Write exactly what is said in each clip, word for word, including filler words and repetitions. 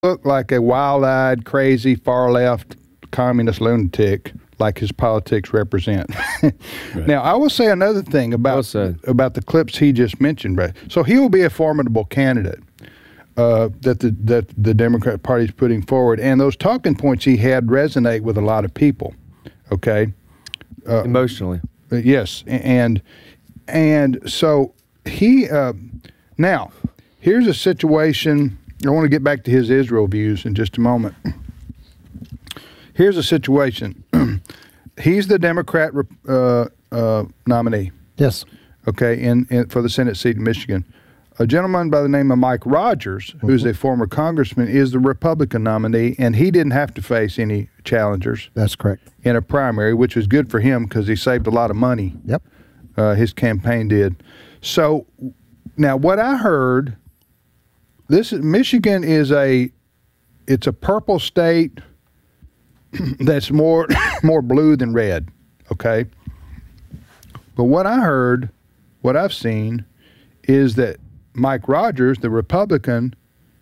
look like a wild-eyed, crazy, far-left communist lunatic like his politics represent. Right. Now, I will say another thing about well about the clips he just mentioned. Right? So he will be a formidable candidate uh, that the that the Democrat Party is putting forward, and those talking points he had resonate with a lot of people. Okay, uh, emotionally. Yes, and and so he uh, now here's a situation. I want to get back to his Israel views in just a moment. Here's a situation. He's the Democrat uh, uh, nominee. Yes. Okay, in, in for the Senate seat in Michigan. A gentleman by the name of Mike Rogers, who's mm-hmm. a former congressman, is the Republican nominee, and he didn't have to face any challengers. That's correct. In a primary, which was good for him because he saved a lot of money. Yep. Uh, his campaign did. So now what I heard, this is, Michigan is a, it's a purple state that's more more blue than red, okay? But what I heard, what I've seen, is that Mike Rogers, the Republican,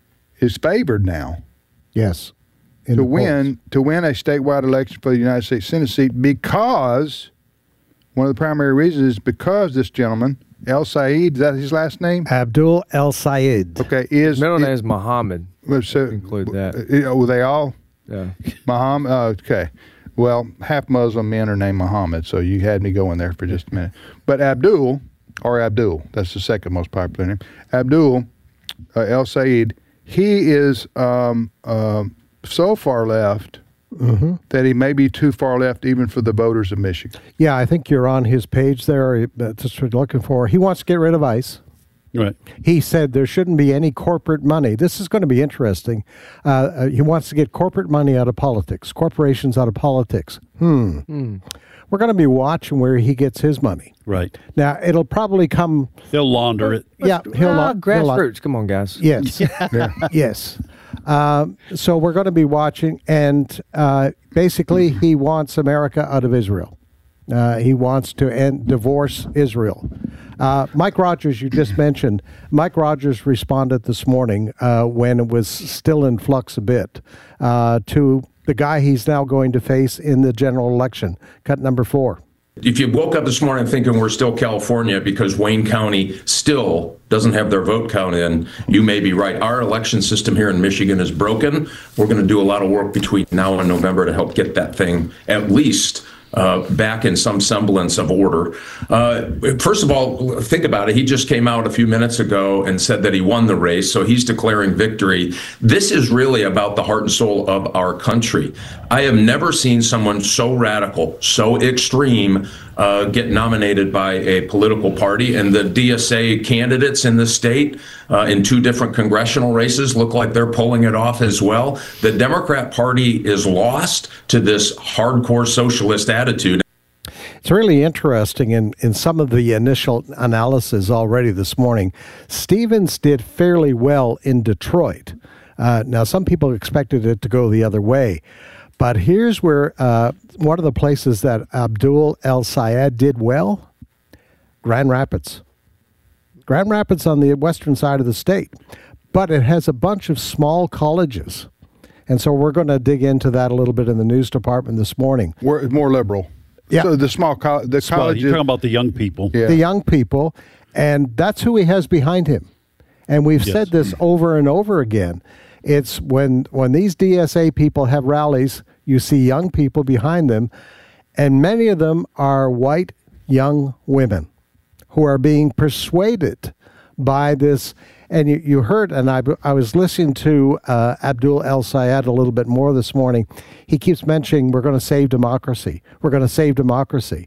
is favored now. Yes. To win polls. to win a statewide election for the United States Senate seat because one of the primary reasons is because this gentleman, El Sayed, is that his last name? Abdul El Sayed. Okay, is middle name is Muhammad. So include that. Uh, were they all? Yeah. Muhammad. Uh, okay. Well, half Muslim men are named Muhammad, so you had me going there for just a minute. But Abdul, or Abdul, that's the second most popular name. Abdul uh, El Sayed, he is um, uh, so far left mm-hmm. that he may be too far left even for the voters of Michigan. Yeah, I think you're on his page there. That's what you're looking for. He wants to get rid of ICE. Right. He said there shouldn't be any corporate money. This is going to be interesting. Uh, uh, he wants to get corporate money out of politics, corporations out of politics. Hmm. Mm. We're going to be watching where he gets his money. Right. Now, it'll probably come... He'll launder it. Yeah. He'll ah, la- grassroots. He'll Come on, guys. Yes. Yeah. Yes. Um, so we're going to be watching, and uh, basically he wants America out of Israel. Uh, he wants to end divorce Israel. Uh, Mike Rogers, you just mentioned. Mike Rogers responded this morning uh, when it was still in flux a bit uh, to the guy he's now going to face in the general election. Cut number four. If you woke up this morning thinking we're still California because Wayne County still doesn't have their vote count in, you may be right. Our election system here in Michigan is broken. We're going to do a lot of work between now and November to help get that thing at least Uh, back in some semblance of order. Uh, first of all, think about it. He just came out a few minutes ago and said that he won the race, so he's declaring victory. This is really about the heart and soul of our country. I have never seen someone so radical, so extreme, uh, get nominated by a political party. And the D S A candidates in the state uh, in two different congressional races look like they're pulling it off as well. The Democrat Party is lost to this hardcore socialist attitude. It's really interesting in, in some of the initial analysis already this morning. Stevens did fairly well in Detroit. Uh, now, some people expected it to go the other way. But here's where uh, one of the places that Abdul El Sayed did well, Grand Rapids. Grand Rapids on the western side of the state. But it has a bunch of small colleges. And so we're going to dig into that a little bit in the news department this morning. We're more liberal. Yeah. So the small co- the small, colleges. You're talking about the young people. Yeah. The young people. And that's who he has behind him. And we've yes. said this over and over again. It's when when these D S A people have rallies, you see young people behind them, and many of them are white young women who are being persuaded by this. And you, you heard, and I, I was listening to uh, Abdul El Sayed a little bit more this morning. He keeps mentioning we're going to save democracy. We're going to save democracy.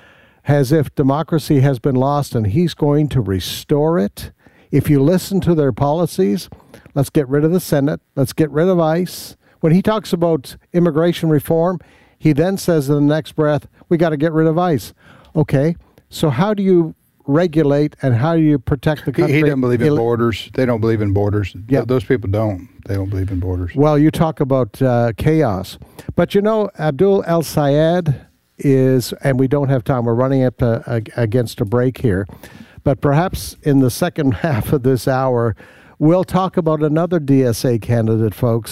As if democracy has been lost, and he's going to restore it. If you listen to their policies, let's get rid of the Senate. Let's get rid of ICE. When he talks about immigration reform, he then says in the next breath, we got to get rid of ICE. Okay, so how do you regulate and how do you protect the country? He, he doesn't believe in He'll, borders. They don't believe in borders. Yeah. Those people don't. They don't believe in borders. Well, you talk about uh, chaos. But, you know, Abdul El Sayed is, and we don't have time, we're running up to, uh, against a break here, but perhaps in the second half of this hour, We'll talk about another D S A candidate, folks,